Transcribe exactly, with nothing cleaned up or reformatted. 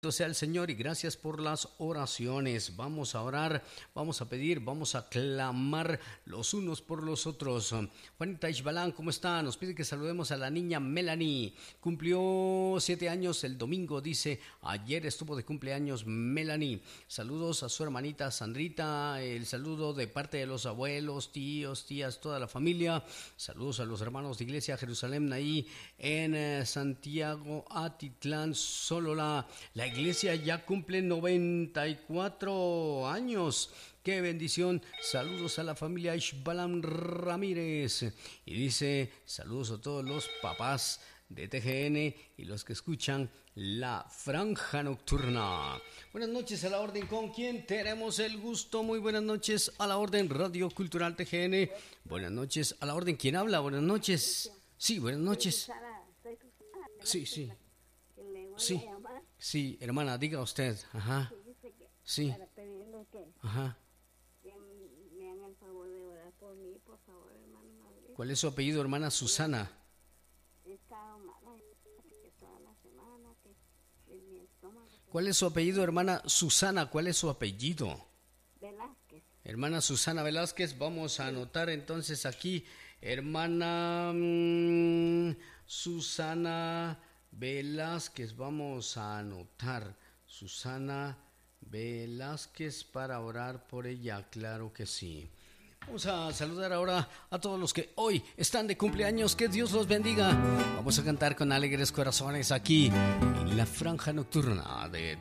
Sea el Señor y gracias por las oraciones. Vamos a orar, vamos a pedir, vamos a clamar los unos por los otros. Juanita Ishbalán, ¿cómo está? Nos pide que saludemos a la niña Melanie. Cumplió siete años el domingo, dice. Ayer estuvo de cumpleaños Melanie. Saludos a su hermanita Sandrita. El saludo de parte de los abuelos, tíos, tías, toda la familia. Saludos a los hermanos de Iglesia Jerusalén ahí en eh, Santiago Atitlán, Sololá. La iglesia ya cumple noventa y cuatro años. ¡Qué bendición! Saludos a la familia Ishbalam Ramírez. Y dice, saludos a todos los papás de T G N y los que escuchan La Franja Nocturna. Buenas noches a la orden, ¿con quién tenemos el gusto? Muy buenas noches a la orden, Radio Cultural T G N. Buenas noches a la orden, ¿quién habla? Buenas noches. Sí, buenas noches. Sí, sí. Sí. Sí, hermana, diga usted. Ajá. Sí. Para pedirle que, Ajá. que me hagan el favor de orar por mí, por favor, hermano Madrid. ¿Cuál es su apellido, hermana Susana? He estado mala que toda la semana, que en mi estómago. ¿Cuál es su apellido, hermana Susana? ¿Cuál es su apellido? Velázquez. Hermana Susana Velázquez, vamos a anotar entonces aquí, hermana mmm, Susana Velázquez, vamos a anotar, Susana Velázquez para orar por ella, claro que sí. Vamos a saludar ahora a todos los que hoy están de cumpleaños, que Dios los bendiga. Vamos a cantar con alegres corazones aquí en La Franja Nocturna de